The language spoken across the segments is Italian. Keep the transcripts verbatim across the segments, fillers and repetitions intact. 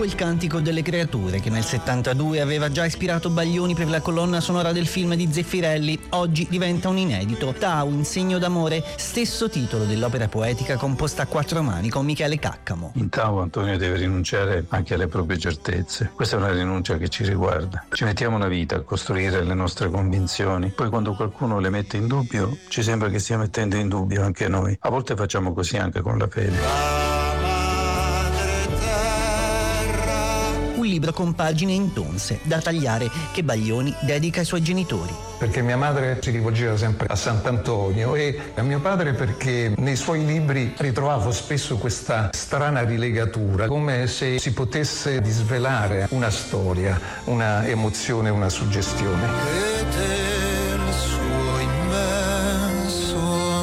Il cantico delle creature, che nel settantadue aveva già ispirato Baglioni per la colonna sonora del film di Zeffirelli, oggi diventa un inedito. Tau, in segno d'amore, stesso titolo dell'opera poetica composta a quattro mani con Michele Caccamo. In Tau Antonio deve rinunciare anche alle proprie certezze. Questa è una rinuncia che ci riguarda. Ci mettiamo una vita a costruire le nostre convinzioni, poi quando qualcuno le mette in dubbio ci sembra che stia mettendo in dubbio anche noi. A volte facciamo così anche con la fede. Un libro con pagine intonse da tagliare che Baglioni dedica ai suoi genitori. Perché mia madre si rivolgeva sempre a Sant'Antonio e a mio padre perché nei suoi libri ritrovavo spesso questa strana rilegatura, come se si potesse disvelare una storia, una emozione, una suggestione. E del suo immenso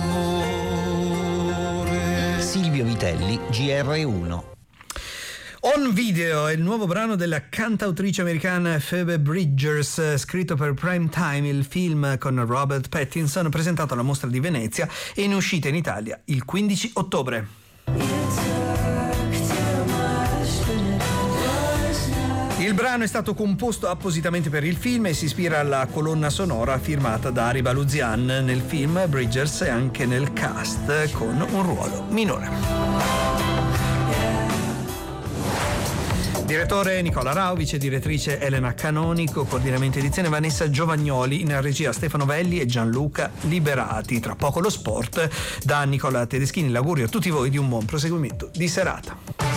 amore. Silvio Vitelli, G R uno. On Video è il nuovo brano della cantautrice americana Phoebe Bridgers, scritto per Prime Time, il film con Robert Pattinson, presentato alla Mostra di Venezia e in uscita in Italia il quindici ottobre. Il brano è stato composto appositamente per il film e si ispira alla colonna sonora firmata da Ari Baluzian. Nel film Bridgers è anche nel cast con un ruolo minore. Direttore Nicola Rau, vice direttrice Elena Canonico, coordinamento edizione Vanessa Giovagnoli, in regia Stefano Velli e Gianluca Liberati. Tra poco lo sport da Nicola Tedeschini. L'augurio a tutti voi di un buon proseguimento di serata.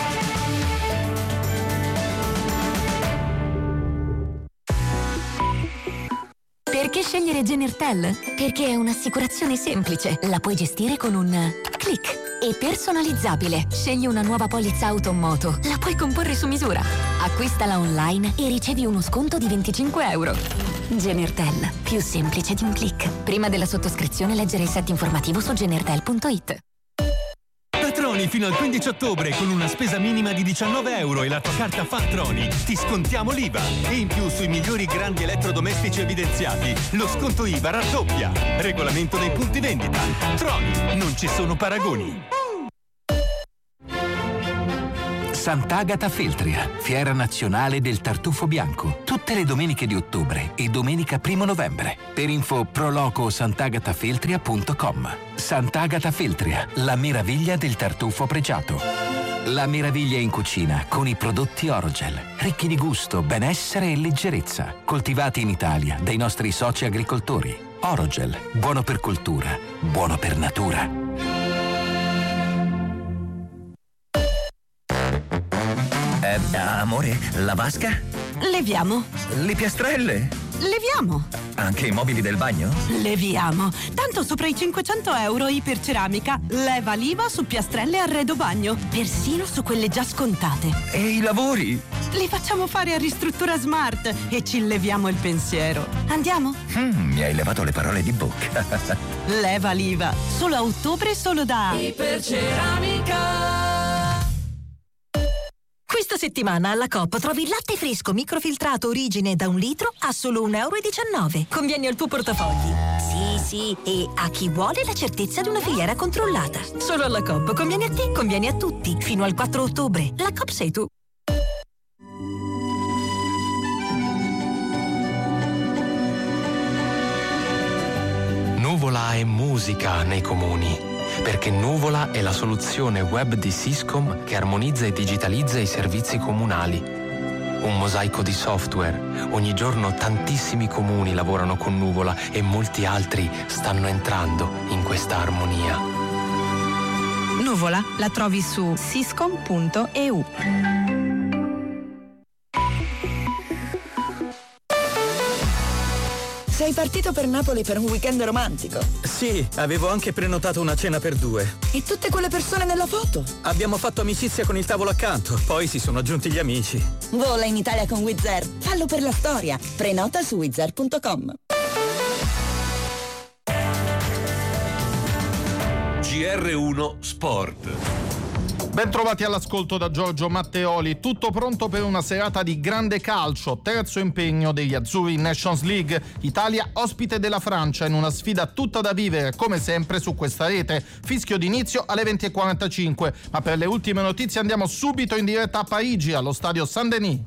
Perché scegliere Genertel? Perché è un'assicurazione semplice, la puoi gestire con un click. E personalizzabile. Scegli una nuova polizza auto o moto, la puoi comporre su misura. Acquistala online e ricevi uno sconto di venticinque euro. Genertel, più semplice di un click. Prima della sottoscrizione leggere il set informativo su genertel punto it. Troni fino al quindici ottobre con una spesa minima di diciannove euro e la tua carta Fantroni. Ti scontiamo l'I V A e in più sui migliori grandi elettrodomestici evidenziati lo sconto I V A raddoppia. Regolamento dei punti vendita. Troni, non ci sono paragoni. Sant'Agata Feltria, fiera nazionale del tartufo bianco, tutte le domeniche di ottobre e domenica primo novembre. Per info proloco sant'agatafeltria punto com. Sant'Agata Feltria, la meraviglia del tartufo pregiato. La meraviglia in cucina con i prodotti Orogel, ricchi di gusto, benessere e leggerezza, coltivati in Italia dai nostri soci agricoltori. Orogel, buono per cultura, buono per natura. Eh, amore, la vasca? Leviamo. Le piastrelle? Leviamo. Anche i mobili del bagno? Leviamo. Tanto sopra i cinquecento euro Iperceramica. Leva l'I V A su piastrelle e arredo bagno. Persino su quelle già scontate. E i lavori? Li facciamo fare a Ristruttura Smart e ci leviamo il pensiero. Andiamo? Mm, mi hai levato le parole di bocca. Leva l'I V A. Solo a ottobre, solo da Iperceramica. Questa settimana alla Coop trovi il latte fresco microfiltrato Origine da un litro a solo un euro e diciannove. Conviene al tuo portafogli. Sì, sì, e a chi vuole la certezza di una filiera controllata. Solo alla Coop. Conviene a te, conviene a tutti. Fino al quattro ottobre. La Coop sei tu. Nuvola è musica nei comuni. Perché Nuvola è la soluzione web di Syscom che armonizza e digitalizza i servizi comunali. Un mosaico di software. Ogni giorno tantissimi comuni lavorano con Nuvola e molti altri stanno entrando in questa armonia. Nuvola la trovi su syscom punto e u. Sei partito per Napoli per un weekend romantico? Sì, avevo anche prenotato una cena per due. E tutte quelle persone nella foto? Abbiamo fatto amicizia con il tavolo accanto, poi si sono aggiunti gli amici. Vola in Italia con Wizz Air. Fallo per la storia. Prenota su wizz air punto com. G R uno Sport. Ben trovati all'ascolto da Giorgio Matteoli. Tutto pronto per una serata di grande calcio, terzo impegno degli azzurri in Nations League. Italia ospite della Francia in una sfida tutta da vivere, come sempre su questa rete. Fischio d'inizio alle venti e quarantacinque, ma per le ultime notizie andiamo subito in diretta a Parigi, allo stadio Saint-Denis.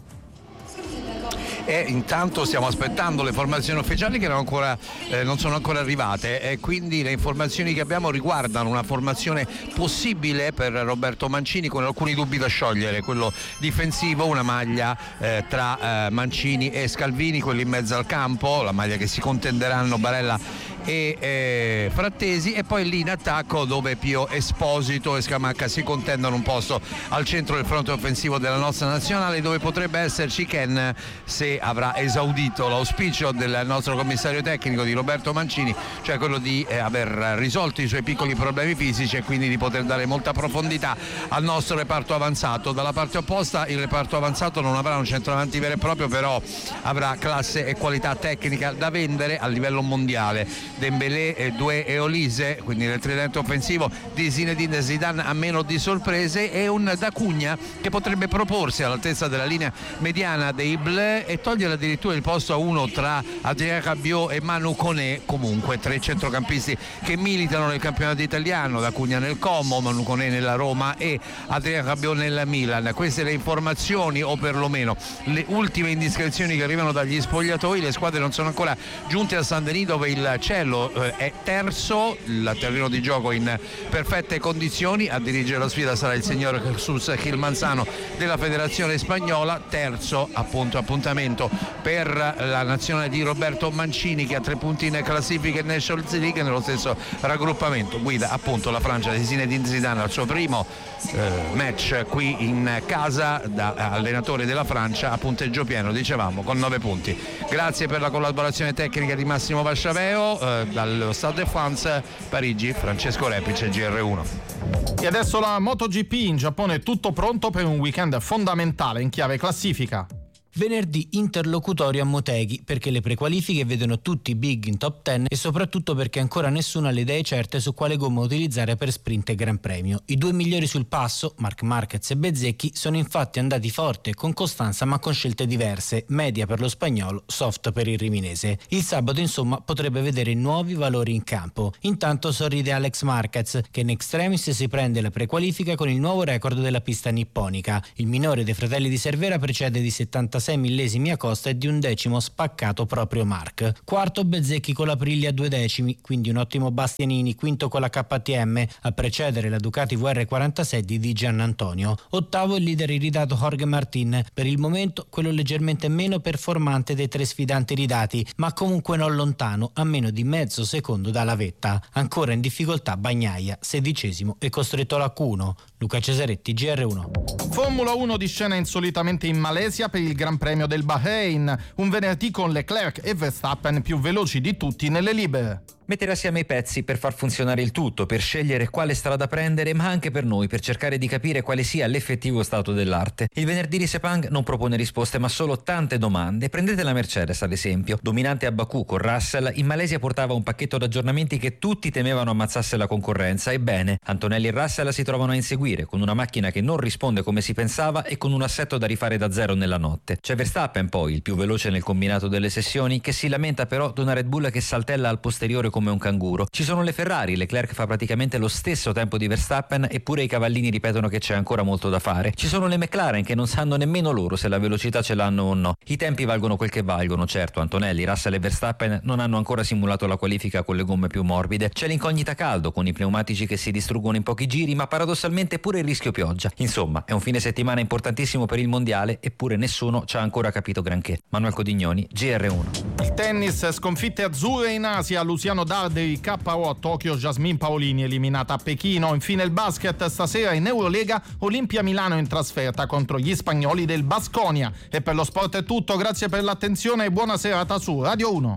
E intanto stiamo aspettando le formazioni ufficiali che non, ancora, eh, non sono ancora arrivate, e quindi le informazioni che abbiamo riguardano una formazione possibile per Roberto Mancini, con alcuni dubbi da sciogliere: quello difensivo, una maglia eh, tra eh, Mancini e Scalvini, quelli in mezzo al campo, la maglia che si contenderanno Barella e eh, Frattesi, e poi lì in attacco dove Pio Esposito e Scamacca si contendono un posto al centro del fronte offensivo della nostra nazionale, dove potrebbe esserci Ken se avrà esaudito l'auspicio del nostro commissario tecnico di Roberto Mancini, cioè quello di eh, aver risolto i suoi piccoli problemi fisici e quindi di poter dare molta profondità al nostro reparto avanzato. Dalla parte opposta il reparto avanzato non avrà un centravanti vero e proprio, però avrà classe e qualità tecnica da vendere a livello mondiale. Dembélé, e Doué e Olise, quindi nel tridente offensivo di Zinedine Zidane, a meno di sorprese, e un D'Acugna che potrebbe proporsi all'altezza della linea mediana dei Bleu e togliere addirittura il posto a uno tra Adrien Rabiot e Manu Koné. Comunque tre centrocampisti che militano nel campionato italiano: D'Acugna nel Como, Manu Koné nella Roma e Adrien Rabiot nella Milan. Queste le informazioni, o perlomeno le ultime indiscrezioni che arrivano dagli spogliatoi. Le squadre non sono ancora giunte a Saint-Denis, dove il cielo eh, è terzo, il terreno di gioco in perfette condizioni. A dirigere la sfida sarà il signor Jesus Gil Manzano della federazione spagnola. Terzo appunto appuntamento per la nazionale di Roberto Mancini, che ha tre punti in classifica in Nations League, nello stesso raggruppamento guida appunto la Francia di Zinedine Zidane al suo primo eh, match qui in casa da allenatore della Francia, a punteggio pieno, dicevamo, con nove punti. Grazie per la collaborazione tecnica di Massimo Vasciaveo, eh, dallo Stade de France, Parigi, Francesco Repice, G R uno. E adesso la MotoGP in Giappone, tutto pronto per un weekend fondamentale in chiave classifica. Venerdì interlocutorio a Motegi, perché le prequalifiche vedono tutti i big in top dieci e soprattutto perché ancora nessuno ha le idee certe su quale gomma utilizzare per sprint e Gran Premio. I due migliori sul passo, Marc Marquez e Bezzecchi, sono infatti andati forte, con costanza ma con scelte diverse, media per lo spagnolo, soft per il riminese. Il sabato insomma potrebbe vedere nuovi valori in campo. Intanto sorride Alex Marquez, che in extremis si prende la prequalifica con il nuovo record della pista nipponica. Il minore dei fratelli di Cervera precede di settantasei millesimi a Costa e di un decimo spaccato proprio Marc. Quarto Bezzecchi con la Aprilia a due decimi, quindi un ottimo Bastianini. Quinto con la K T M a precedere la Ducati V R quarantasei di Di Giannantonio. Ottavo il leader iridato Jorge Martin, per il momento quello leggermente meno performante dei tre sfidanti ridati, ma comunque non lontano, a meno di mezzo secondo dalla vetta. Ancora in difficoltà Bagnaia, sedicesimo e costretto alla Q uno. Luca Cesaretti, G R uno. Formula uno di scena insolitamente in Malesia per il Gran Premio del Bahrain, un venerdì con Leclerc e Verstappen più veloci di tutti nelle libere. Mettere assieme i pezzi per far funzionare il tutto, per scegliere quale strada prendere, ma anche per noi, per cercare di capire quale sia l'effettivo stato dell'arte. Il venerdì di Sepang non propone risposte, ma solo tante domande. Prendete la Mercedes, ad esempio. Dominante a Baku con Russell, in Malesia portava un pacchetto di aggiornamenti che tutti temevano ammazzasse la concorrenza. Ebbene, Antonelli e Russell si trovano a inseguire, con una macchina che non risponde come si pensava e con un assetto da rifare da zero nella notte. C'è Verstappen poi, il più veloce nel combinato delle sessioni, che si lamenta però di una Red Bull che saltella al posteriore come un canguro. Ci sono le Ferrari, Leclerc fa praticamente lo stesso tempo di Verstappen, eppure i cavallini ripetono che c'è ancora molto da fare. Ci sono le McLaren che non sanno nemmeno loro se la velocità ce l'hanno o no. I tempi valgono quel che valgono, certo. Antonelli, Russell e Verstappen non hanno ancora simulato la qualifica con le gomme più morbide. C'è l'incognita caldo con i pneumatici che si distruggono in pochi giri, ma paradossalmente pure il rischio pioggia. Insomma, è un fine settimana importantissimo per il mondiale, eppure nessuno ci ha ancora capito granché. Manuel Codignoni, G R uno. Il tennis, sconfitte azzurre in Asia, Luciano Darderi K O a Tokyo, Jasmine Paolini eliminata a Pechino. Infine il basket, stasera in Eurolega Olimpia Milano in trasferta contro gli spagnoli del Baskonia. E per lo sport è tutto, grazie per l'attenzione e buona serata su Radio uno.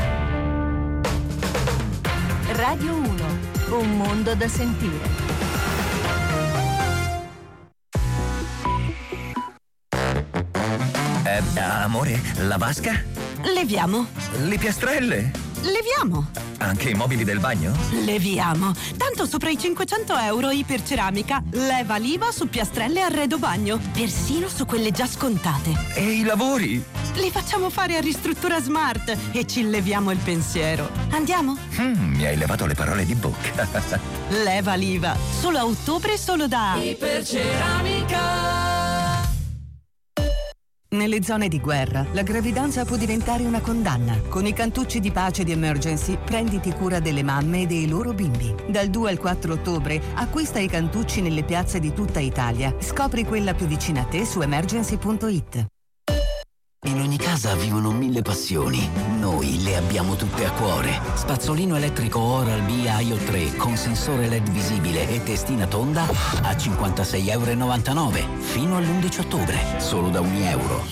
Radio uno, un mondo da sentire. Eh, amore, la vasca? Leviamo. Le piastrelle? Leviamo. Anche i mobili del bagno? Leviamo. Tanto sopra i cinquecento euro Iperceramica. Leva l'I V A su piastrelle e arredo bagno. Persino su quelle già scontate. E i lavori? Li facciamo fare a Ristruttura Smart e ci leviamo il pensiero. Andiamo? Mm, mi hai levato le parole di bocca. Leva l'I V A. Solo a ottobre, solo da Iperceramica. Nelle zone di guerra, la gravidanza può diventare una condanna. Con i cantucci di pace di Emergency, prenditi cura delle mamme e dei loro bimbi. Dal due al quattro ottobre, acquista i cantucci nelle piazze di tutta Italia. Scopri quella più vicina a te su emergency punto it. In ogni casa vivono mille passioni. Noi le abbiamo tutte a cuore. Spazzolino elettrico Oral-B I O tre con sensore L E D visibile e testina tonda a cinquantasei virgola novantanove euro fino all'undici ottobre, solo da un euro.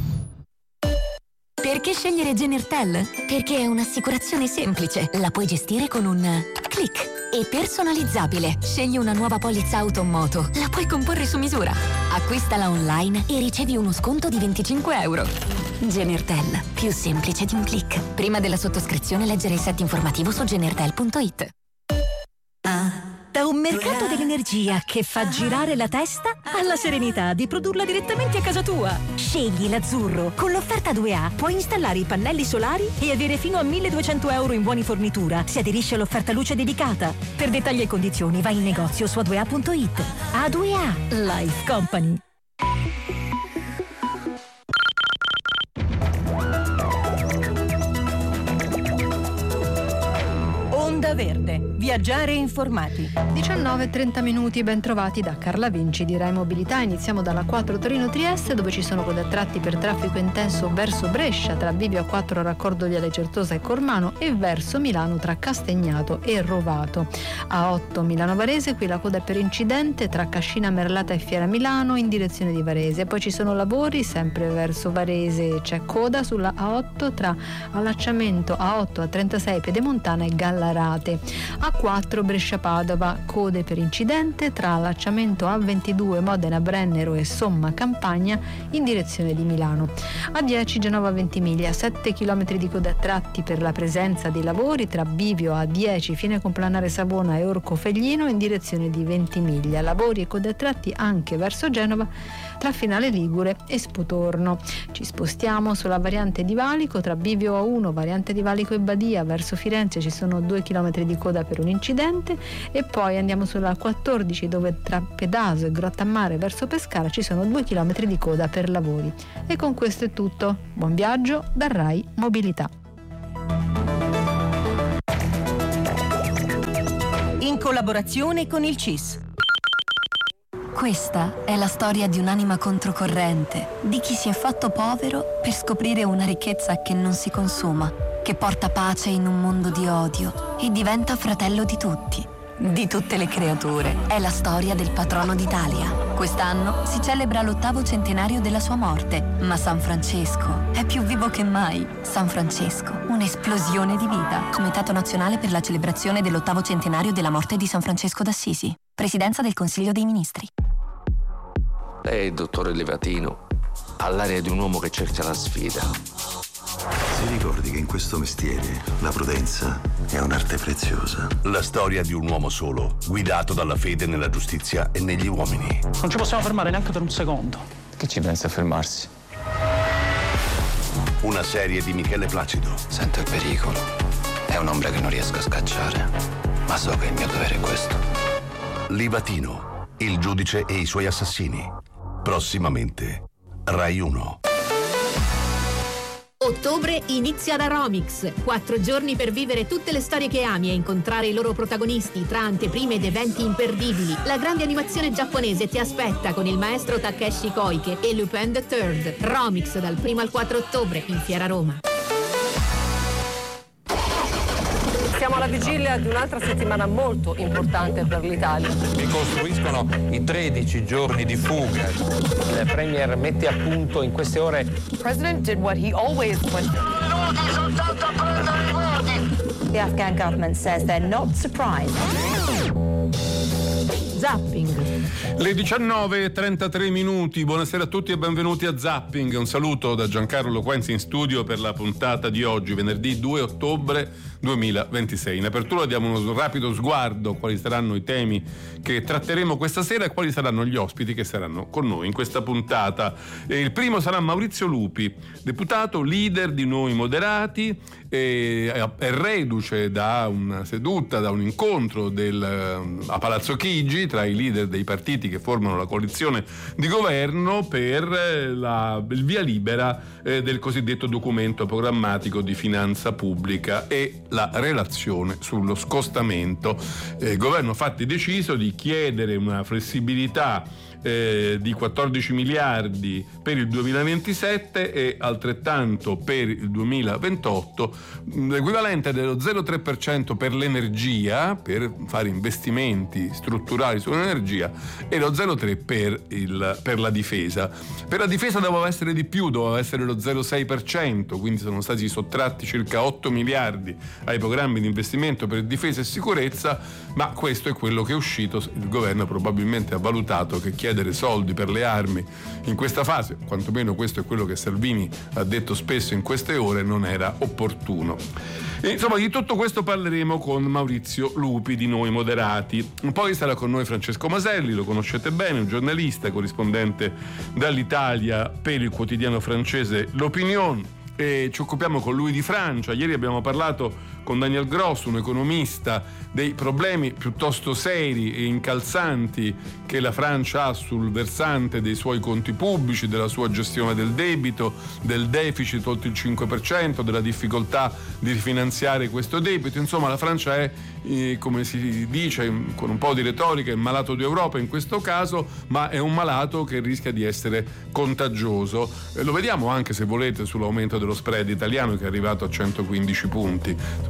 Perché scegliere Genertel? Perché è un'assicurazione semplice. La puoi gestire con un click. E personalizzabile. Scegli una nuova polizza auto o moto. La puoi comporre su misura. Acquistala online e ricevi uno sconto di venticinque euro. Genertel. Più semplice di un click. Prima della sottoscrizione leggere il set informativo su genertel punto it. Da un mercato dell'energia che fa girare la testa alla serenità di produrla direttamente a casa tua. Scegli l'azzurro. Con l'offerta due A puoi installare i pannelli solari e avere fino a milleduecento euro in buoni fornitura se aderisci all'offerta luce dedicata. Per dettagli e condizioni vai in negozio su a due a punto it. A due A Life Company. Onda Verde. Viaggiare informati. diciannove e trenta minuti, ben trovati da Carla Vinci di Rai Mobilità. Iniziamo dalla quattro Torino-Trieste, dove ci sono code a tratti per traffico intenso verso Brescia tra Bivio A quattro raccordo Viale Certosa e Cormano e verso Milano tra Castagnato e Rovato. A otto Milano Varese, qui la coda è per incidente tra Cascina Merlata e Fiera Milano in direzione di Varese. Poi ci sono lavori sempre verso Varese, c'è coda sulla A otto tra allacciamento A otto A trentasei Pedemontana e Gallarate. A quattro Brescia-Padova, code per incidente tra allacciamento A ventidue Modena Brennero e Somma Campagna in direzione di Milano. A dieci Genova Ventimiglia, sette chilometri di coda a tratti per la presenza di lavori tra Bivio A dieci Fine Complanare Savona e Orco Feglino in direzione di Ventimiglia. Lavori e code a tratti anche verso Genova tra Finale Ligure e Sputorno. Ci spostiamo sulla variante di Valico tra Bivio A uno, variante di Valico e Badia verso Firenze ci sono due chilometri di coda per un incidente e poi andiamo sulla quattordici dove tra Pedaso e Grottammare verso Pescara ci sono due chilometri di coda per lavori. E con questo è tutto. Buon viaggio da Rai Mobilità. In collaborazione con il C I S. Questa è la storia di un'anima controcorrente, di chi si è fatto povero per scoprire una ricchezza che non si consuma, che porta pace in un mondo di odio e diventa fratello di tutti, di tutte le creature. È la storia del patrono d'Italia. Quest'anno si celebra l'ottavo centenario della sua morte, ma San Francesco è più vivo che mai. San Francesco, un'esplosione di vita. Comitato Nazionale per la celebrazione dell'ottavo centenario della morte di San Francesco d'Assisi. Presidenza del Consiglio dei Ministri. Lei, dottore Levatino, ha l'aria di un uomo che cerca la sfida. Si ricordi che in questo mestiere la prudenza è un'arte preziosa. La storia di un uomo solo, guidato dalla fede nella giustizia e negli uomini. Non ci possiamo fermare neanche per un secondo. Che ci pensa a fermarsi? Una serie di Michele Placido. Sento il pericolo. È un'ombra che non riesco a scacciare, ma so che il mio dovere è questo. Livatino, il giudice e i suoi assassini. Prossimamente, Rai uno. Ottobre inizia da Romix. Quattro giorni per vivere tutte le storie che ami e incontrare i loro protagonisti tra anteprime ed eventi imperdibili. La grande animazione giapponese ti aspetta con il maestro Takeshi Koike e Lupin the Third. Romix dal primo al quattro ottobre in Fiera Roma. Siamo alla vigilia di un'altra settimana molto importante per l'Italia. Ricostruiscono i tredici giorni di fuga. Il Premier mette a punto in queste ore. The President did what he always went. The Afghan government says they're not surprised. Zapping. Le diciannove e trentatré minuti, buonasera a tutti e benvenuti a Zapping. Un saluto da Giancarlo Quenzi in studio per la puntata di oggi, venerdì due ottobre duemilaventisei. In apertura diamo uno rapido sguardo a quali saranno i temi che tratteremo questa sera e quali saranno gli ospiti che saranno con noi in questa puntata. E il primo sarà Maurizio Lupi, deputato, leader di Noi Moderati, e è reduce da una seduta, da un incontro del, a Palazzo Chigi tra i leader dei partiti che formano la coalizione di governo per la, il via libera eh, del cosiddetto documento programmatico di finanza pubblica e la relazione sullo scostamento. Eh, il governo infatti ha deciso di chiedere una flessibilità Eh, di quattordici miliardi per il duemilaventisette e altrettanto per il duemilaventotto, l'equivalente dello zero virgola tre per cento per l'energia, per fare investimenti strutturali sull'energia, e lo zero virgola tre per, il, per la difesa. Per la difesa doveva essere di più, doveva essere lo zero virgola sei per cento, quindi sono stati sottratti circa otto miliardi ai programmi di investimento per difesa e sicurezza, ma questo è quello che è uscito. Il governo probabilmente ha valutato che chiedere soldi per le armi in questa fase, quantomeno questo è quello che Salvini ha detto spesso in queste ore, non era opportuno. E, insomma, di tutto questo parleremo con Maurizio Lupi di Noi Moderati. Poi sarà con noi Francesco Maselli, lo conoscete bene, un giornalista, corrispondente dall'Italia per il quotidiano francese L'Opinion, e ci occupiamo con lui di Francia. Ieri abbiamo parlato con Daniel Gross, un economista, dei problemi piuttosto seri e incalzanti che la Francia ha sul versante dei suoi conti pubblici, della sua gestione del debito, del deficit oltre il cinque per cento, della difficoltà di rifinanziare questo debito. Insomma, la Francia è, eh, come si dice con un po' di retorica, il malato di Europa in questo caso, ma è un malato che rischia di essere contagioso. Eh, lo vediamo anche, se volete, sull'aumento dello spread italiano, che è arrivato a centoquindici punti. Insomma,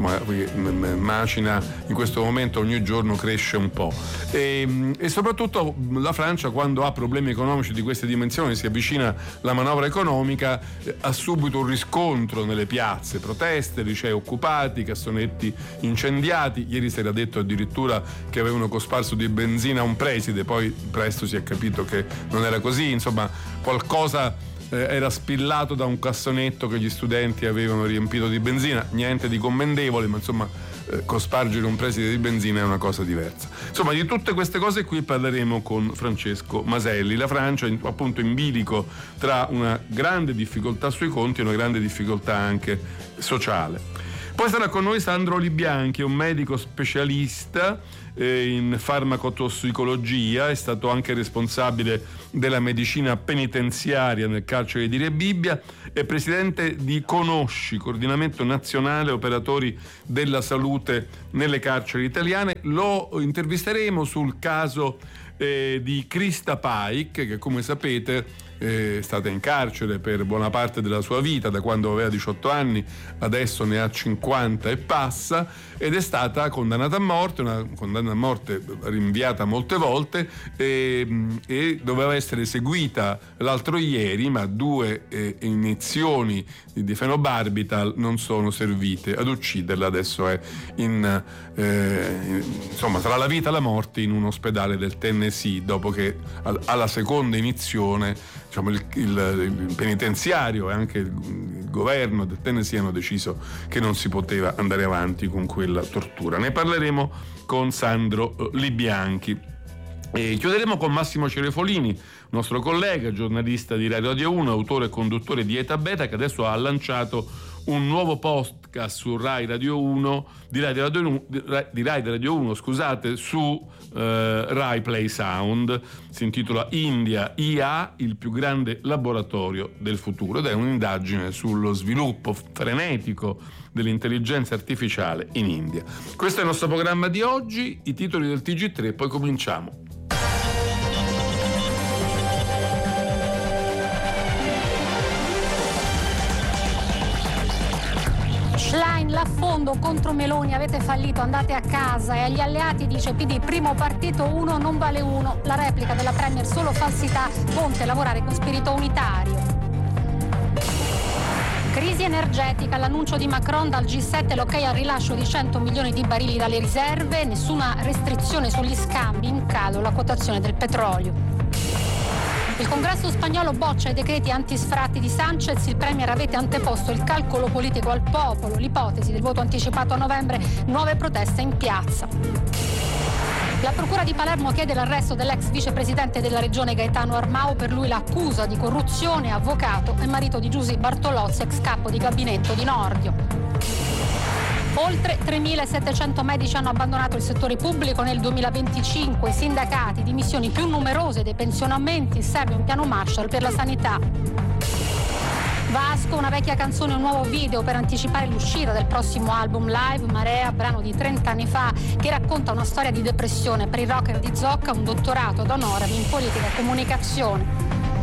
macina in questo momento ogni giorno cresce un po', e, e soprattutto la Francia, quando ha problemi economici di queste dimensioni, si avvicina la manovra economica, eh, ha subito un riscontro nelle piazze, proteste, licei occupati, cassonetti incendiati. Ieri si era detto addirittura che avevano cosparso di benzina un preside, poi presto si è capito che non era così. Insomma, qualcosa Eh, era spillato da un cassonetto che gli studenti avevano riempito di benzina, niente di commendevole, ma insomma eh, cospargere un preside di benzina è una cosa diversa. Insomma, di tutte queste cose qui parleremo con Francesco Maselli. La Francia è appunto in bilico tra una grande difficoltà sui conti e una grande difficoltà anche sociale. Poi sarà con noi Sandro Libianchi, un medico specialista eh, in farmacotossicologia, è stato anche responsabile della medicina penitenziaria nel carcere di Rebibbia, è presidente di Conosci, coordinamento nazionale operatori della salute nelle carceri italiane. Lo intervisteremo sul caso eh, di Krista Paik, che come sapete è stata in carcere per buona parte della sua vita, da quando aveva diciotto anni, adesso ne ha cinquanta e passa, ed è stata condannata a morte, una condanna a morte rinviata molte volte, e, e doveva essere eseguita l'altro ieri, ma due eh, iniezioni di fenobarbital non sono servite ad ucciderla. Adesso è in, eh, in insomma, tra la vita e la morte in un ospedale del Tennessee, dopo che alla seconda iniezione, diciamo, il, il, il penitenziario e anche il, il governo del Tennessee hanno deciso che non si poteva andare avanti con quella tortura. Ne parleremo con Sandro Libianchi. E chiuderemo con Massimo Cerefolini, nostro collega, giornalista di Rai Radio uno, autore e conduttore di Eta Beta, che adesso ha lanciato un nuovo podcast su Rai Radio uno, di Rai Radio uno, di Rai Radio uno scusate, su eh, Rai Play Sound. Si intitola India I A, il più grande laboratorio del futuro, ed è un'indagine sullo sviluppo frenetico dell'intelligenza artificiale in India. Questo è il nostro programma di oggi, i titoli del T G tre, poi cominciamo. Schlein, l'affondo contro Meloni, avete fallito, andate a casa. E agli alleati dice P D, primo partito, uno non vale uno. La replica della Premier, solo falsità, Conte lavorare con spirito unitario. Crisi energetica, l'annuncio di Macron dal G sette, l'ok al rilascio di cento milioni di barili dalle riserve, nessuna restrizione sugli scambi, in calo la quotazione del petrolio. Il congresso spagnolo boccia i decreti antisfratti di Sanchez, il premier avete anteposto il calcolo politico al popolo, l'ipotesi del voto anticipato a novembre, nuove proteste in piazza. La procura di Palermo chiede l'arresto dell'ex vicepresidente della regione Gaetano Armao, per lui l'accusa di corruzione, avvocato e marito di Giusy Bartolozzi, ex capo di gabinetto di Nordio. Oltre tremilasettecento medici hanno abbandonato il settore pubblico nel duemilaventicinque, sindacati, dimissioni più numerose dei pensionamenti, serve un piano Marshall per la sanità. Vasco, una vecchia canzone e un nuovo video per anticipare l'uscita del prossimo album Live Marea, brano di trenta anni fa che racconta una storia di depressione per il rocker di Zocca, un dottorato ad honorem in politica e comunicazione.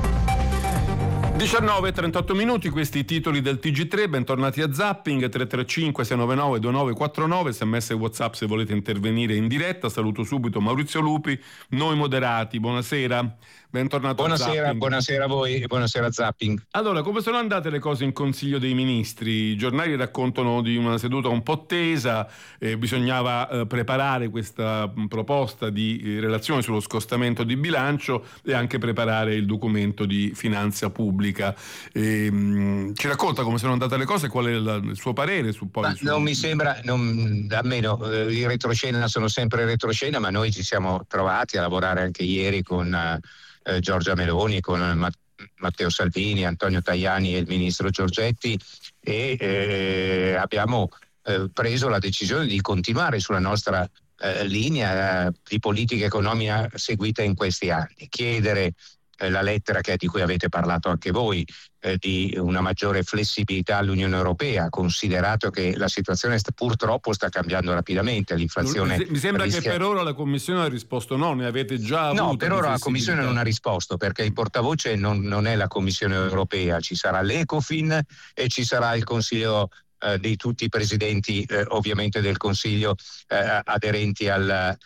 diciannove e trentotto minuti, questi i titoli del T G tre, bentornati a Zapping, tre tre cinque sei nove nove due nove quattro nove, sms e WhatsApp se volete intervenire in diretta. Saluto subito Maurizio Lupi, noi moderati, buonasera. Bentornato buonasera, a Zapping. Buonasera a voi e buonasera a Zapping. Allora, come sono andate le cose in Consiglio dei Ministri? I giornali raccontano di una seduta un po' tesa, eh, bisognava eh, preparare questa mh, proposta di eh, relazione sullo scostamento di bilancio e anche preparare il documento di finanza pubblica. E, mh, ci racconta come sono andate le cose, qual è la, il suo parere su poi? Ma su... Non mi sembra, non, almeno eh, i retroscena sono sempre retroscena, ma noi ci siamo trovati a lavorare anche ieri con eh, Eh, Giorgia Meloni, con Matteo Salvini, Antonio Tajani e il ministro Giorgetti e eh, abbiamo eh, preso la decisione di continuare sulla nostra eh, linea eh, di politica economica seguita in questi anni, chiedere eh, la lettera che, di cui avete parlato anche voi, eh, di una maggiore flessibilità all'Unione Europea, considerato che la situazione sta, purtroppo sta cambiando rapidamente, l'inflazione mi sembra rischia... che per ora la Commissione ha risposto no, ne avete già avuto? No, per ora la Commissione non ha risposto, perché il portavoce non, non è la Commissione Europea, ci sarà l'Ecofin e ci sarà il Consiglio eh, di tutti i presidenti eh, ovviamente del Consiglio eh, aderenti al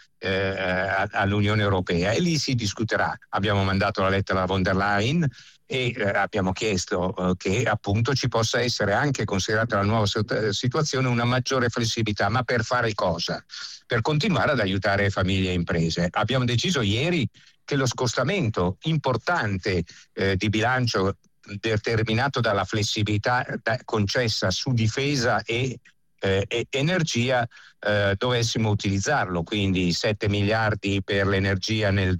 Eh, all'Unione Europea, e lì si discuterà. Abbiamo mandato la lettera alla von der Leyen e eh, abbiamo chiesto eh, che appunto ci possa essere, anche considerata la nuova situazione, una maggiore flessibilità. Ma per fare cosa? Per continuare ad aiutare famiglie e imprese. Abbiamo deciso ieri che lo scostamento importante eh, di bilancio determinato dalla flessibilità da, concessa su difesa e Eh, e energia eh, dovessimo utilizzarlo, quindi sette miliardi per l'energia nel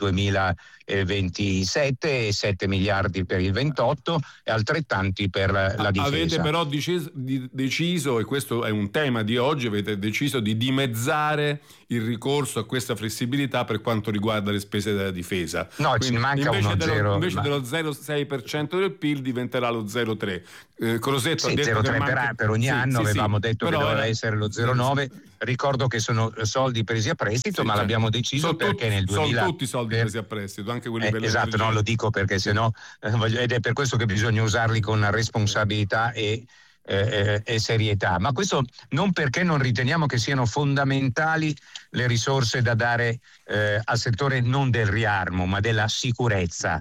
duemilaventisette e sette miliardi per il ventotto e altrettanti per la difesa. Avete però deciso, di, deciso, e questo è un tema di oggi, avete deciso di dimezzare il ricorso a questa flessibilità per quanto riguarda le spese della difesa. No, quindi, ci manca invece uno dello, zero. Invece ma... dello zero virgola sei per cento del P I L diventerà lo zero virgola tre. Eh, Crosetto sì, ha detto zero virgola tre manca... per, per ogni sì, anno, sì, avevamo sì, detto che doveva era... essere lo zero virgola nove. Ricordo che sono soldi presi a prestito, sì, ma certo. L'abbiamo deciso sono perché tutti, nel duemila... Sono tutti soldi per... presi a prestito, anche quelli eh, per esatto, l'energia. no, lo dico perché sennò eh, voglio... ed è per questo che bisogna usarli con responsabilità e Eh, e serietà, ma questo non perché non riteniamo che siano fondamentali le risorse da dare eh, al settore non del riarmo ma della sicurezza,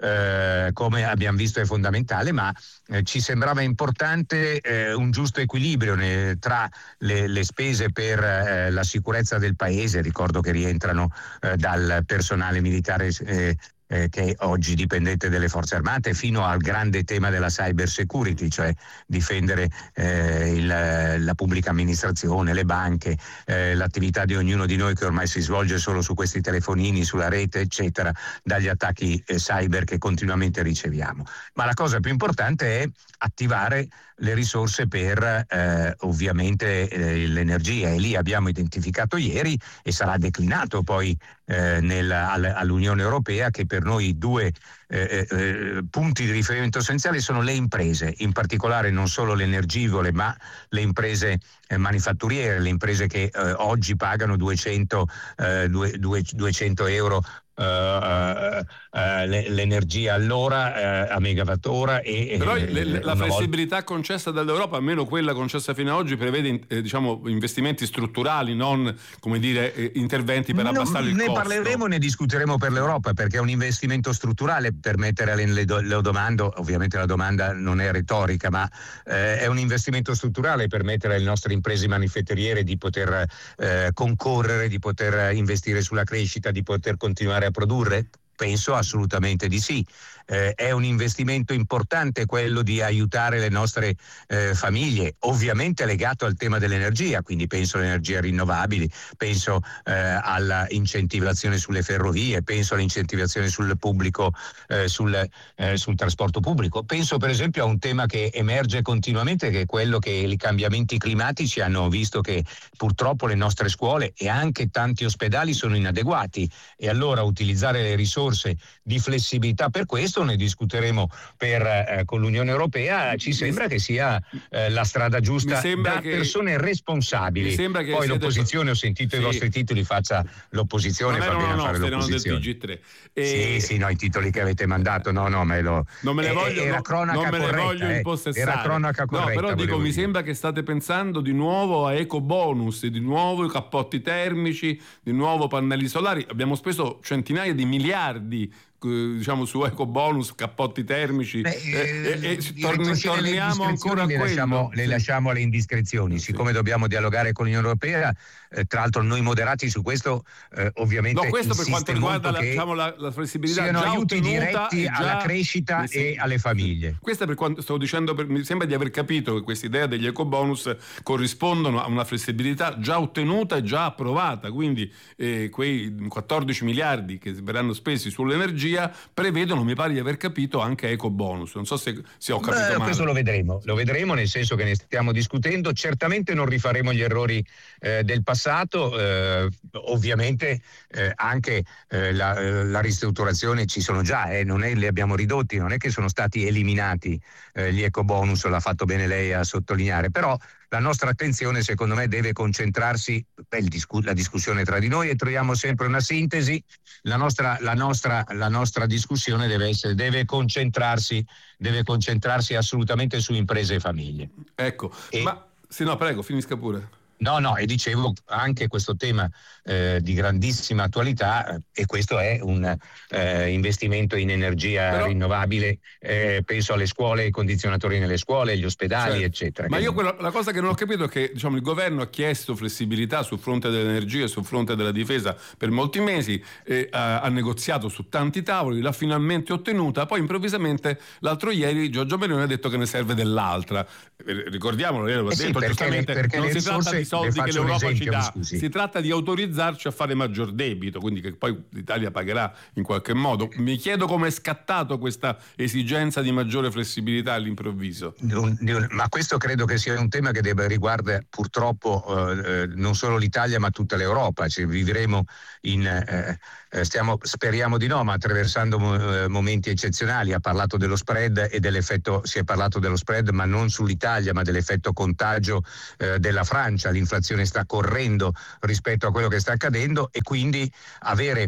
eh, come abbiamo visto è fondamentale, ma eh, ci sembrava importante eh, un giusto equilibrio ne, tra le, le spese per eh, la sicurezza del paese. Ricordo che rientrano eh, dal personale militare eh, Eh, che è oggi dipendente delle forze armate, fino al grande tema della cyber security, cioè difendere eh, il, la pubblica amministrazione, le banche, eh, l'attività di ognuno di noi che ormai si svolge solo su questi telefonini, sulla rete eccetera, dagli attacchi eh, cyber che continuamente riceviamo. Ma la cosa più importante è attivare le risorse per eh, ovviamente eh, l'energia, e lì abbiamo identificato ieri e sarà declinato poi eh, nel, all'Unione Europea che per noi due eh, eh, punti di riferimento essenziali sono le imprese, in particolare non solo le energivore ma le imprese eh, manifatturiere, le imprese che eh, oggi pagano duecento, eh, duecento euro Uh, uh, uh, l'energia all'ora, uh, a megawattora e però le, le, la flessibilità volta... concessa dall'Europa, almeno quella concessa fino ad oggi, prevede eh, diciamo investimenti strutturali, non come dire eh, interventi per non, abbassare il ne costo. Ne parleremo, ne discuteremo per l'Europa, perché è un investimento strutturale per mettere le, le, le domande, ovviamente la domanda non è retorica, ma eh, è un investimento strutturale per mettere alle nostre imprese manifatturiere di poter eh, concorrere, di poter investire sulla crescita, di poter continuare a produrre. Penso assolutamente di sì. Eh, è un investimento importante quello di aiutare le nostre eh, famiglie, ovviamente legato al tema dell'energia, quindi penso alle energie rinnovabili, penso eh, alla incentivazione sulle ferrovie, penso all'incentivazione sul pubblico, eh, sul, eh, sul trasporto pubblico, penso per esempio a un tema che emerge continuamente, che è quello che i cambiamenti climatici hanno visto che purtroppo le nostre scuole e anche tanti ospedali sono inadeguati, e allora utilizzare le risorse di flessibilità per questo, ne discuteremo per, eh, con l'Unione Europea, ci sembra che sia eh, la strada giusta da che, persone responsabili. Che Poi l'opposizione, ho sentito sì. i vostri titoli, faccia l'opposizione, fa no, bene no, a fare no, l'opposizione. del T G tre. E... Sì, sì, no, i titoli che avete mandato, no, no, me lo... Non me ne voglio, era cronaca non me ne corretta, voglio eh, impossessare. Era cronaca corretta. No, però dico, mi dire. sembra che state pensando di nuovo a eco bonus, di nuovo i cappotti termici, di nuovo pannelli solari. Abbiamo speso centinaia di miliardi, diciamo, su eco bonus, cappotti termici. Beh, eh, e, e torn- torniamo ancora a le quello. Lasciamo, le sì. lasciamo alle indiscrezioni, sì. siccome dobbiamo dialogare con l'Unione Europea. Eh, tra l'altro noi moderati su questo eh, ovviamente no, questo per quanto riguarda la, diciamo, la, la flessibilità siano già aiuti diretti già, alla crescita sì, e alle famiglie. Sì. Questo è per quanto stavo dicendo, per, mi sembra di aver capito che questa idea degli ecobonus corrispondono a una flessibilità già ottenuta e già approvata, quindi eh, quei quattordici miliardi che verranno spesi sull'energia prevedono, mi pare di aver capito, anche ecobonus. Non so se, se ho capito Beh, male. Questo lo vedremo, lo vedremo nel senso che ne stiamo discutendo. Certamente non rifaremo gli errori eh, del passato, eh, ovviamente eh, anche eh, la, la ristrutturazione ci sono già, eh, non è, li abbiamo ridotti, non è che sono stati eliminati eh, gli ecobonus, l'ha fatto bene lei a sottolineare, però la nostra attenzione secondo me deve concentrarsi, beh, il discu- la discussione tra di noi, e troviamo sempre una sintesi. La nostra, la nostra, la nostra discussione deve essere, deve concentrarsi, deve concentrarsi assolutamente su imprese e famiglie. Ecco, e, ma sì, no, prego, finisca pure. No, no, e dicevo anche questo tema eh, di grandissima attualità, eh, e questo è un eh, investimento in energia Però, rinnovabile, eh, penso alle scuole, ai condizionatori nelle scuole, gli ospedali, certo. eccetera. Ma io quello, la cosa che non ho capito è che, diciamo, il governo ha chiesto flessibilità sul fronte dell'energia e sul fronte della difesa per molti mesi, eh, ha, ha negoziato su tanti tavoli, l'ha finalmente ottenuta, poi improvvisamente l'altro ieri Giorgia Meloni ha detto che ne serve dell'altra. Ricordiamolo, lei lo ha eh detto sì, giustamente, le, perché non le si risorse, tratta di soldi che l'Europa esempio, ci dà, si tratta di autorizzarci a fare maggior debito, quindi che poi l'Italia pagherà in qualche modo. Mi chiedo come è scattato questa esigenza di maggiore flessibilità all'improvviso. Ma questo credo che sia un tema che deve riguarda purtroppo eh, non solo l'Italia ma tutta l'Europa. Cioè, vivremo in eh, stiamo, speriamo di no, ma attraversando eh, momenti eccezionali. Ha parlato dello spread e dell'effetto, si è parlato dello spread ma non sull'Italia, ma dell'effetto contagio eh, della Francia. L'inflazione sta correndo rispetto a quello che sta accadendo, e quindi avere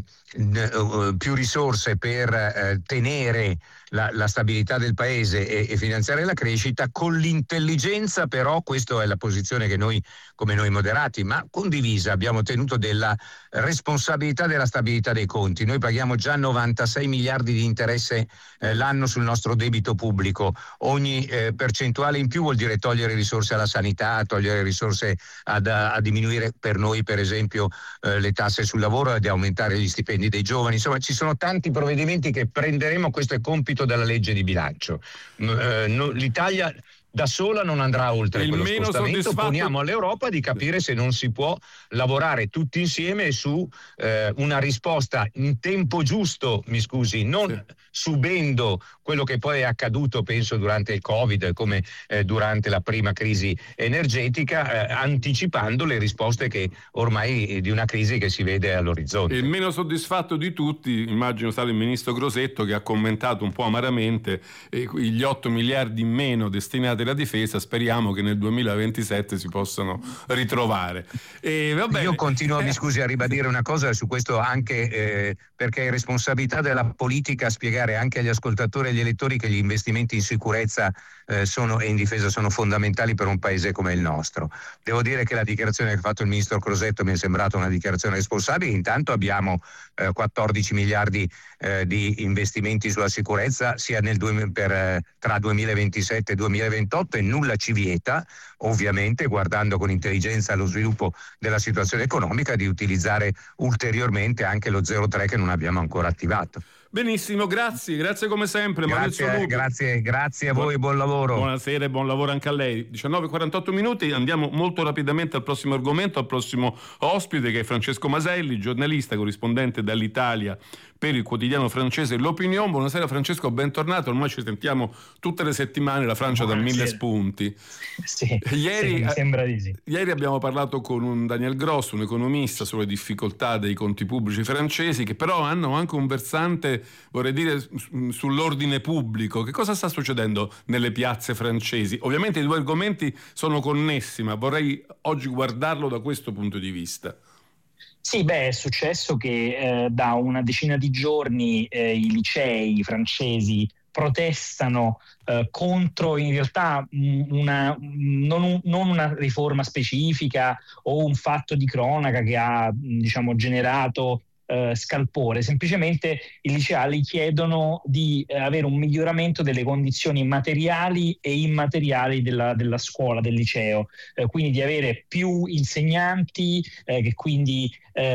uh, più risorse per uh, tenere la, la stabilità del paese e, e finanziare la crescita con l'intelligenza, però questa è la posizione che noi, come noi moderati, ma condivisa, abbiamo tenuto, della responsabilità della stabilità dei conti. Noi paghiamo già novantasei miliardi di interesse eh, l'anno sul nostro debito pubblico. Ogni eh, percentuale in più vuol dire togliere risorse alla sanità, togliere risorse ad, a, a diminuire per noi per esempio eh, le tasse sul lavoro ed aumentare gli stipendi dei giovani. Insomma, ci sono tanti provvedimenti che prenderemo, questo è compito dalla legge di bilancio. Eh, no, L'Italia da sola non andrà oltre il quello meno spostamento, soddisfatto... poniamo all'Europa di capire se non si può lavorare tutti insieme su eh, una risposta in tempo giusto, mi scusi, non sì. subendo quello che poi è accaduto, penso, durante il Covid, come eh, durante la prima crisi energetica, eh, anticipando le risposte che ormai di una crisi che si vede all'orizzonte. Il meno soddisfatto di tutti, immagino, sarà il ministro Crosetto, che ha commentato un po' amaramente eh, gli otto miliardi in meno destinati alla difesa. Speriamo che nel duemilaventisette si possano ritrovare. E, va bene. Io continuo, eh, mi scusi, a ribadire una cosa su questo, anche eh, perché è responsabilità della politica spiegare anche agli ascoltatori e agli elettori che gli investimenti in sicurezza eh, sono, e in difesa sono fondamentali per un paese come il nostro. Devo dire che la dichiarazione che ha fatto il ministro Crosetto mi è sembrata una dichiarazione responsabile. Intanto abbiamo eh, quattordici miliardi eh, di investimenti sulla sicurezza sia nel due, per, eh, tra duemilaventisette e duemilaventotto, e nulla ci vieta, ovviamente guardando con intelligenza allo sviluppo della situazione economica, di utilizzare ulteriormente anche lo zero virgola tre che non abbiamo ancora attivato. Benissimo, grazie, grazie come sempre. Grazie, grazie, grazie a voi, buon lavoro. Buonasera e buon lavoro anche a lei. diciannove e quarantotto minuti, andiamo molto rapidamente al prossimo argomento, al prossimo ospite, che è Francesco Maselli, giornalista, corrispondente dall'Italia per il quotidiano francese L'Opinion. Buonasera Francesco, bentornato. Ormai ci sentiamo tutte le settimane, la Francia da mille spunti. Sì, ieri, sì, mi sembra di sì. Ieri abbiamo parlato con un Daniel Gross, un economista, sulle difficoltà dei conti pubblici francesi, che però hanno anche un versante, vorrei dire, sull'ordine pubblico. Che cosa sta succedendo nelle piazze francesi? Ovviamente i due argomenti sono connessi, ma vorrei oggi guardarlo da questo punto di vista. Sì, beh, è successo che eh, da una decina di giorni eh, i licei francesi protestano eh, contro in realtà una, non, un, non una riforma specifica o un fatto di cronaca che ha, diciamo, generato Uh, scalpore. Semplicemente i liceali chiedono di uh, avere un miglioramento delle condizioni materiali e immateriali della, della scuola, del liceo, uh, quindi di avere più insegnanti uh, che quindi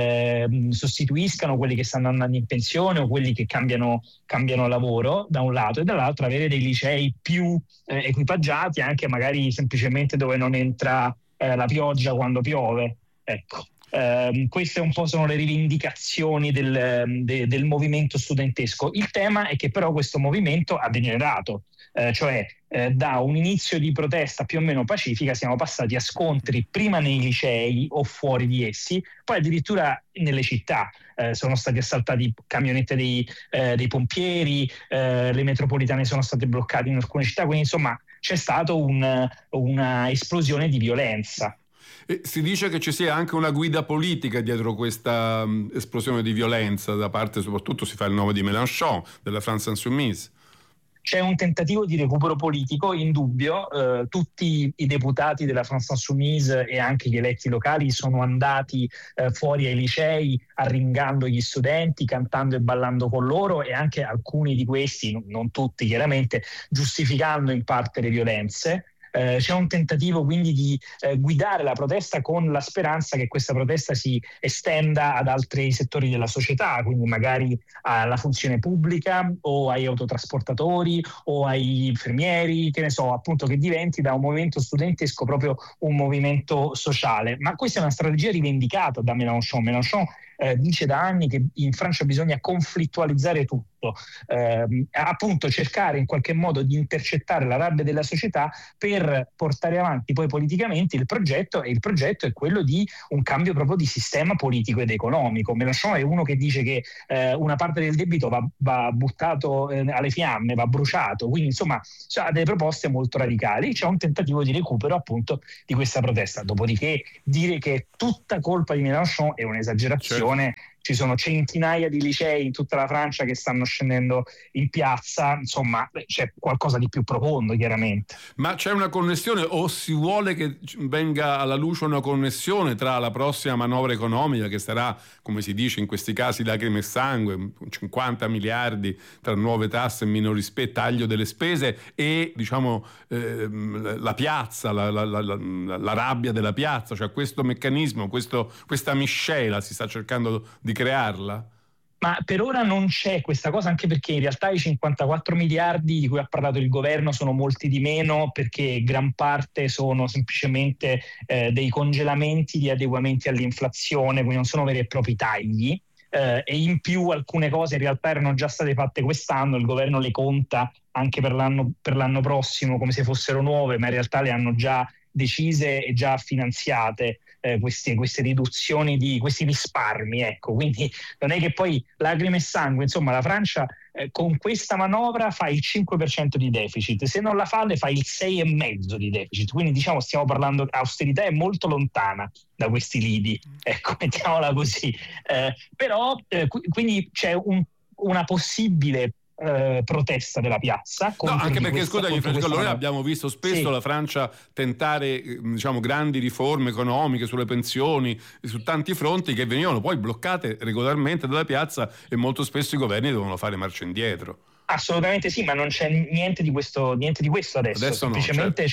uh, sostituiscano quelli che stanno andando in pensione o quelli che cambiano, cambiano lavoro da un lato, e dall'altro avere dei licei più uh, equipaggiati, anche magari semplicemente dove non entra uh, la pioggia quando piove, ecco. Uh, queste un po' sono le rivendicazioni del, de, del movimento studentesco. Il tema è che però questo movimento ha degenerato, uh, cioè uh, da un inizio di protesta più o meno pacifica siamo passati a scontri prima nei licei o fuori di essi, poi addirittura nelle città. Uh, sono stati assaltati camionette dei, uh, dei pompieri, uh, le metropolitane sono state bloccate in alcune città, quindi insomma c'è stata un, una esplosione di violenza. E si dice che ci sia anche una guida politica dietro questa um, esplosione di violenza da parte, soprattutto si fa il nome di Mélenchon, della France Insoumise. C'è un tentativo di recupero politico indubbio, eh, tutti i deputati della France Insoumise e anche gli eletti locali sono andati eh, fuori ai licei arringando gli studenti, cantando e ballando con loro, e anche alcuni di questi, non tutti chiaramente, giustificando in parte le violenze. Eh, c'è un tentativo quindi di eh, guidare la protesta con la speranza che questa protesta si estenda ad altri settori della società, quindi magari alla funzione pubblica o ai autotrasportatori o ai infermieri, che ne so, appunto, che diventi da un movimento studentesco proprio un movimento sociale. Ma questa è una strategia rivendicata da Mélenchon. Mélenchon eh, dice da anni che in Francia bisogna conflittualizzare tutto, eh, appunto cercare in qualche modo di intercettare la rabbia della società per portare avanti poi politicamente il progetto, e il progetto è quello di un cambio proprio di sistema politico ed economico. Mélenchon è uno che dice che eh, una parte del debito va, va buttato eh, alle fiamme, va bruciato, quindi insomma ha delle proposte molto radicali. C'è un tentativo di recupero appunto di questa protesta, dopodiché dire che è tutta colpa di Mélenchon è un'esagerazione. Certo. Ci sono centinaia di licei in tutta la Francia che stanno scendendo in piazza, insomma c'è qualcosa di più profondo chiaramente. Ma c'è una connessione, o si vuole che venga alla luce una connessione tra la prossima manovra economica, che sarà, come si dice in questi casi, lacrime e sangue, cinquanta miliardi tra nuove tasse e minori spese, taglio delle spese, e diciamo eh, la piazza, la, la, la, la, la rabbia della piazza, cioè questo meccanismo, questo, questa miscela si sta cercando di crearla? Ma per ora non c'è questa cosa, anche perché in realtà i cinquantaquattro miliardi di cui ha parlato il governo sono molti di meno, perché gran parte sono semplicemente eh, dei congelamenti di adeguamenti all'inflazione, quindi non sono veri e propri tagli. Eh, e in più alcune cose in realtà erano già state fatte quest'anno, il governo le conta anche per l'anno, per l'anno prossimo come se fossero nuove, ma in realtà le hanno già decise e già finanziate eh, queste, queste riduzioni di questi risparmi, ecco. Quindi non è che poi lacrime e sangue, insomma la Francia eh, con questa manovra fa il cinque per cento di deficit, se non la fa le fa il sei e mezzo di deficit, quindi diciamo stiamo parlando, austerità è molto lontana da questi lidi, ecco, mettiamola così, eh, però eh, quindi c'è un, una possibile Eh, protesta della piazza. No, anche perché questa, scusami Francesco, noi manovra. abbiamo visto spesso sì. la Francia tentare diciamo grandi riforme economiche sulle pensioni, su tanti fronti, che venivano poi bloccate regolarmente dalla piazza, e molto spesso i governi dovevano fare marcia indietro. Assolutamente sì, ma non c'è niente di questo, niente di questo adesso, adesso semplicemente no, certo. c'è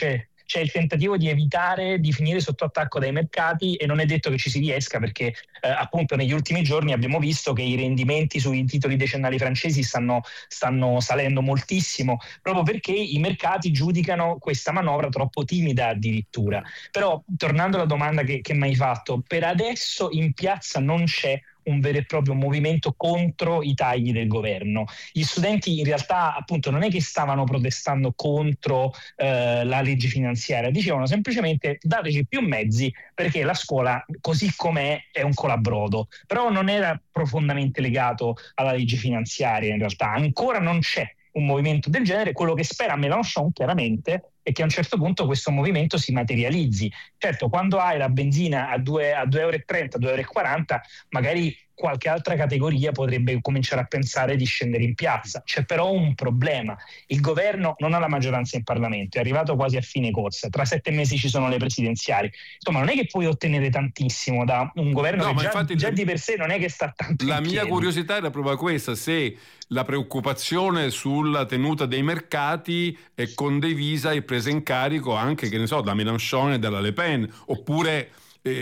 c'è il tentativo di evitare di finire sotto attacco dai mercati, e non è detto che ci si riesca, perché eh, appunto negli ultimi giorni abbiamo visto che i rendimenti sui titoli decennali francesi stanno, stanno salendo moltissimo, proprio perché i mercati giudicano questa manovra troppo timida addirittura. Però tornando alla domanda che, che mi hai fatto, per adesso in piazza non c'è un vero e proprio movimento contro i tagli del governo. Gli studenti in realtà appunto non è che stavano protestando contro eh, la legge finanziaria, dicevano semplicemente dateci più mezzi perché la scuola così com'è è un colabrodo, però non era profondamente legato alla legge finanziaria. In realtà ancora non c'è un movimento del genere. Quello che spera Mélenchon chiaramente è che a un certo punto questo movimento si materializzi. Certo, quando hai la benzina a due euro e trenta, due euro e quaranta, magari qualche altra categoria potrebbe cominciare a pensare di scendere in piazza. C'è però un problema: il governo non ha la maggioranza in Parlamento, è arrivato quasi a fine corsa, tra sette mesi ci sono le presidenziali, insomma non è che puoi ottenere tantissimo da un governo no, che già, già di per sé non è che sta tanto la in mia piedi. Curiosità era proprio questa, se la preoccupazione sulla tenuta dei mercati è condivisa e presa in carico anche, che ne so, da Mélenchon e dalla Le Pen, oppure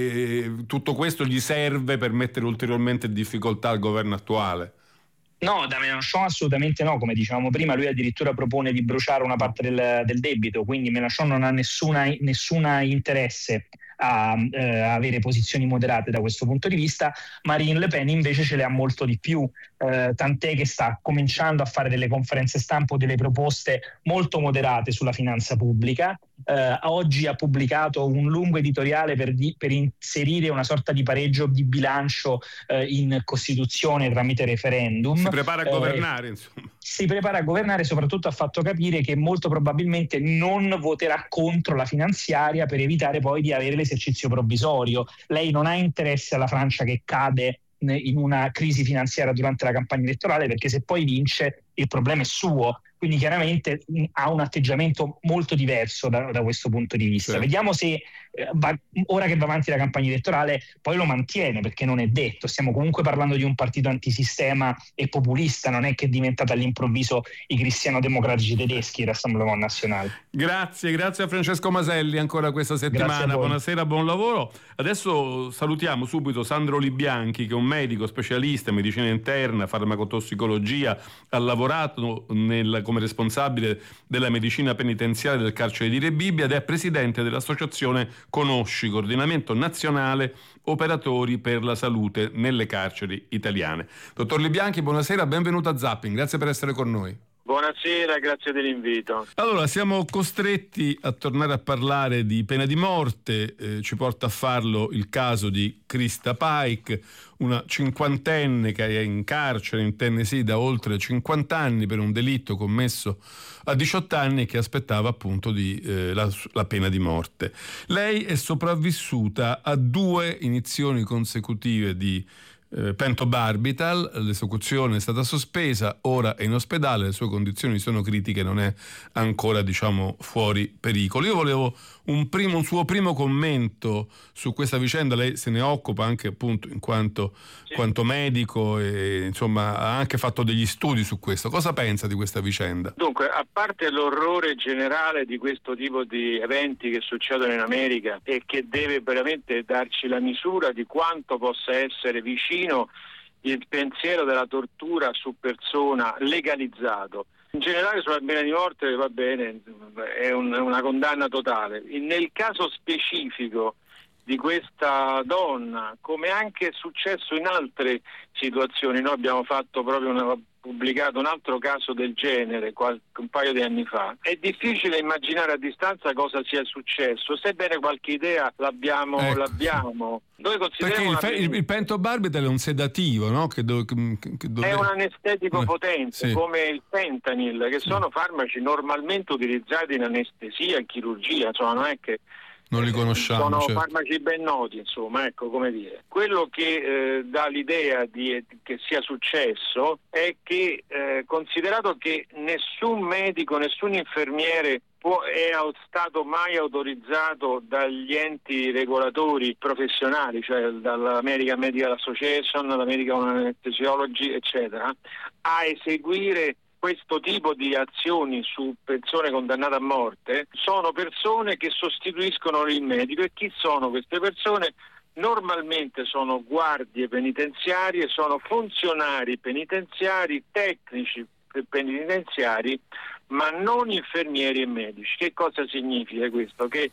eh, tutto questo gli serve per mettere ulteriormente in difficoltà il governo attuale. No, da Mélenchon assolutamente no, come dicevamo prima, lui addirittura propone di bruciare una parte del, del debito, quindi Mélenchon non ha nessuna, nessuna interesse a eh, avere posizioni moderate da questo punto di vista. Marine Le Pen invece ce le ha molto di più, eh, tant'è che sta cominciando a fare delle conferenze stampa o delle proposte molto moderate sulla finanza pubblica. Eh, oggi ha pubblicato un lungo editoriale per, di, per inserire una sorta di pareggio di bilancio eh, in Costituzione tramite referendum. Si prepara a eh, governare, insomma. Si prepara a governare, soprattutto ha fatto capire che molto probabilmente non voterà contro la finanziaria per evitare poi di avere l'esercizio provvisorio. Lei non ha interesse alla Francia che cade in una crisi finanziaria durante la campagna elettorale, perché se poi vince il problema è suo. Quindi chiaramente ha un atteggiamento molto diverso da, da questo punto di vista. Sì. Vediamo se eh, va, ora che va avanti la campagna elettorale poi lo mantiene, perché non è detto. Stiamo comunque parlando di un partito antisistema e populista, non è che è diventato all'improvviso i cristiano-democratici tedeschi il Rassemblement National. Grazie, grazie a Francesco Maselli ancora questa settimana. Buonasera, buon lavoro. Adesso salutiamo subito Sandro Libianchi, che è un medico specialista in medicina interna, farmacotossicologia, ha lavorato nel come responsabile della medicina penitenziaria del carcere di Rebibbia ed è presidente dell'associazione Conosci, coordinamento nazionale operatori per la salute nelle carceri italiane. Dottor Libianchi, buonasera, benvenuto a Zapping, grazie per essere con noi. Buonasera, grazie dell'invito. Allora, siamo costretti a tornare a parlare di pena di morte, eh, ci porta a farlo il caso di Krista Pike, una cinquantenne che è in carcere in Tennessee da oltre cinquanta anni per un delitto commesso a diciotto anni e che aspettava appunto di, eh, la, la pena di morte. Lei è sopravvissuta a due iniezioni consecutive di Eh, pentobarbital, l'esecuzione è stata sospesa, ora è in ospedale, le sue condizioni sono critiche, non è ancora diciamo fuori pericolo. Io volevo un, primo, un suo primo commento su questa vicenda, lei se ne occupa anche appunto in quanto, sì. quanto medico e insomma ha anche fatto degli studi su questo. Cosa pensa di questa vicenda? Dunque, a parte l'orrore generale di questo tipo di eventi che succedono in America e che deve veramente darci la misura di quanto possa essere vicino il pensiero della tortura su persona legalizzato. In generale sulla pena di morte va bene, è un, una condanna totale. Nel caso specifico di questa donna, come anche è successo in altre situazioni, noi abbiamo fatto proprio una, pubblicato un altro caso del genere qualche, un paio di anni fa, è difficile immaginare a distanza cosa sia successo, sebbene qualche idea l'abbiamo, ecco. l'abbiamo. Noi Perché il, fe- il, il pentobarbital è un sedativo, no? Che do- che dove... È un anestetico potente, sì. come il fentanyl, che sì. sono farmaci normalmente utilizzati in anestesia, in chirurgia, insomma non è che non li conosciamo. Sono certo. farmaci ben noti, insomma, ecco come dire. Quello che eh, dà l'idea di, che sia successo è che, eh, considerato che nessun medico, nessun infermiere può, è stato mai autorizzato dagli enti regolatori professionali, cioè dall'American Medical Association, dall'American Anesthesiology, eccetera, a eseguire questo tipo di azioni su persone condannate a morte sono persone che sostituiscono il medico. E chi sono queste persone? Normalmente sono guardie penitenziarie, sono funzionari penitenziari, tecnici penitenziari, ma non infermieri e medici. Che cosa significa questo? Che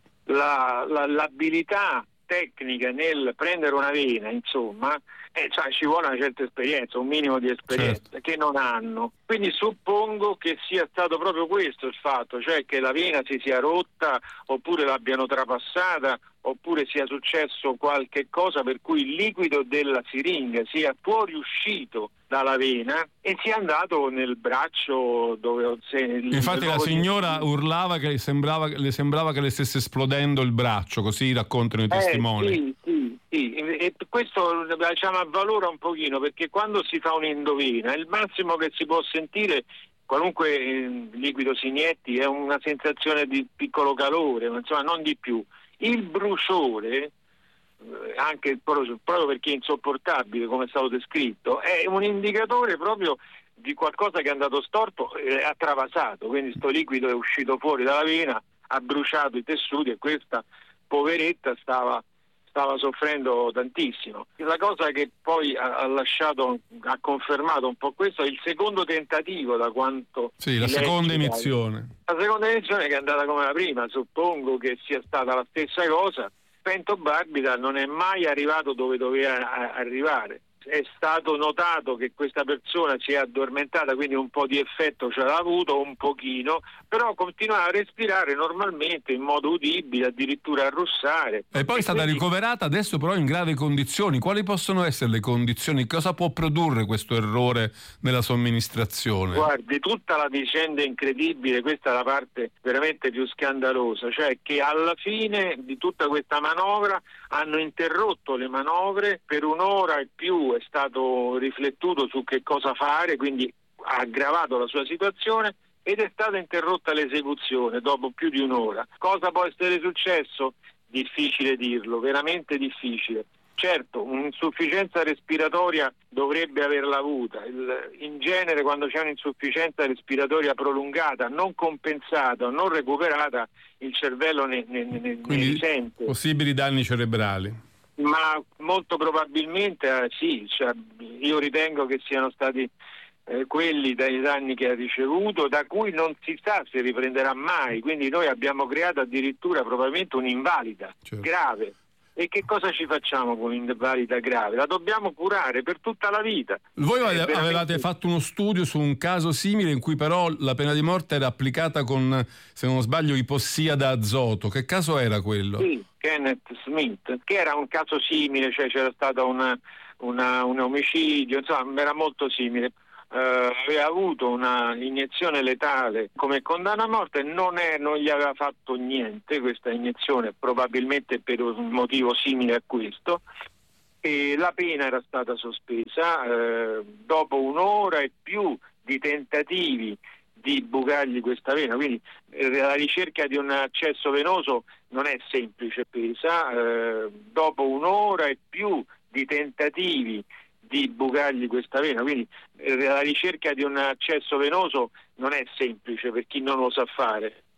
la, la, l'abilità tecnica nel prendere una vena, insomma, eh, cioè, ci vuole una certa esperienza, un minimo di esperienza, certo, che non hanno. Quindi suppongo che sia stato proprio questo il fatto, cioè che la vena si sia rotta, oppure l'abbiano trapassata, oppure sia successo qualche cosa per cui il liquido della siringa sia fuoriuscito dalla vena e sia andato nel braccio dove... Se, Infatti la signora di... urlava che sembrava, le sembrava che le stesse esplodendo il braccio, così raccontano i testimoni. Eh, sì, sì, sì. E questo, diciamo, avvalora un pochino, perché quando si fa un'endovena il massimo che si può sentire, qualunque eh, liquido si inietti, è una sensazione di piccolo calore, insomma non di più. Il bruciore, anche proprio, proprio perché è insopportabile, come è stato descritto, è un indicatore proprio di qualcosa che è andato storto e ha travasato, quindi sto liquido è uscito fuori dalla vena, ha bruciato i tessuti e questa poveretta stava, stava soffrendo tantissimo. La cosa che poi ha, ha lasciato, ha confermato un po' questo è il secondo tentativo, da quanto... Sì, la seconda iniezione. La seconda iniezione che è andata come la prima, suppongo che sia stata la stessa cosa. Pentobarbital non è mai arrivato dove doveva arrivare. È stato notato che questa persona si è addormentata, quindi un po' di effetto ce l'ha avuto, un pochino, però continuava a respirare normalmente in modo udibile, addirittura a russare. E poi è stata quindi... ricoverata, adesso però in gravi condizioni. Quali possono essere le condizioni? Cosa può produrre questo errore nella somministrazione? Guardi, tutta la vicenda è incredibile, questa è la parte veramente più scandalosa, cioè che alla fine di tutta questa manovra hanno interrotto le manovre per un'ora e più, è stato riflettuto su che cosa fare, quindi ha aggravato la sua situazione ed è stata interrotta l'esecuzione dopo più di un'ora. Cosa può essere successo? Difficile dirlo, veramente difficile. Certo, un'insufficienza respiratoria dovrebbe averla avuta. Il, in genere quando c'è un'insufficienza respiratoria prolungata, non compensata o non recuperata, il cervello ne, ne, ne, ne risente. Possibili danni cerebrali. Ma molto probabilmente eh, sì, cioè, io ritengo che siano stati eh, quelli dai danni che ha ricevuto, da cui non si sa se riprenderà mai, quindi noi abbiamo creato addirittura probabilmente un'invalida, certo, grave. E che cosa ci facciamo con un'invalida grave? La dobbiamo curare per tutta la vita. Voi avevate veramente... fatto uno studio su un caso simile in cui però la pena di morte era applicata con, se non sbaglio, ipossia da azoto. Che caso era quello? Sì, Kenneth Smith, che era un caso simile, cioè c'era stato una, una, un omicidio, insomma era molto simile. Uh, aveva avuto una iniezione letale come condanna a morte, non, è, non gli aveva fatto niente questa iniezione, probabilmente per un motivo simile a questo, e la pena era stata sospesa uh, dopo un'ora e più di tentativi di bucargli questa vena, quindi eh, la ricerca di un accesso venoso non è semplice, pesa, uh, dopo un'ora e più di tentativi di bucargli questa vena, quindi eh, la ricerca di un accesso venoso non è semplice per chi non lo sa fare.